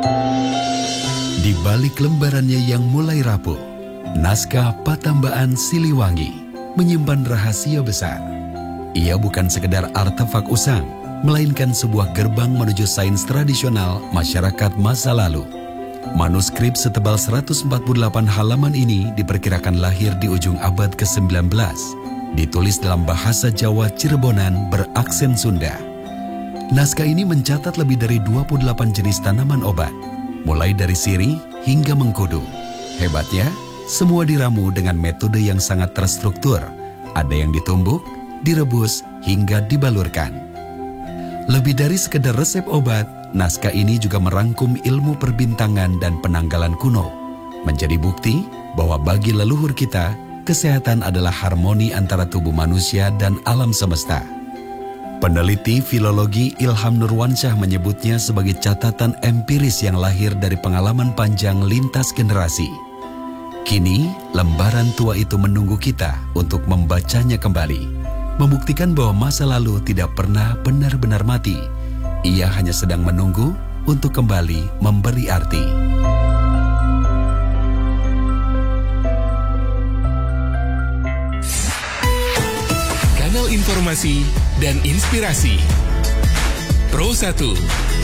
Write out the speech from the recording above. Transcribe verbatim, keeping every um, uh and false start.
Di balik lembarannya yang mulai rapuh, naskah Patambakan Siliwangi menyimpan rahasia besar. Ia bukan sekedar artefak usang, melainkan sebuah gerbang menuju sains tradisional masyarakat masa lalu. Manuskrip setebal seratus empat puluh delapan halaman ini diperkirakan lahir di ujung abad ke sembilan belas. Ditulis dalam bahasa Jawa Cirebonan beraksen Sunda. Naskah ini mencatat lebih dari dua puluh delapan jenis tanaman obat, mulai dari sirih hingga mengkudu. Hebatnya, semua diramu dengan metode yang sangat terstruktur. Ada yang ditumbuk, direbus, hingga dibalurkan. Lebih dari sekedar resep obat, naskah ini juga merangkum ilmu perbintangan dan penanggalan kuno. Menjadi bukti bahwa bagi leluhur kita, kesehatan adalah harmoni antara tubuh manusia dan alam semesta. Peneliti filologi Ilham Nurwansyah menyebutnya sebagai catatan empiris yang lahir dari pengalaman panjang lintas generasi. Kini, lembaran tua itu menunggu kita untuk membacanya kembali, membuktikan bahwa masa lalu tidak pernah benar-benar mati. Ia hanya sedang menunggu untuk kembali memberi arti. Kanal informasi dan inspirasi Pro satu.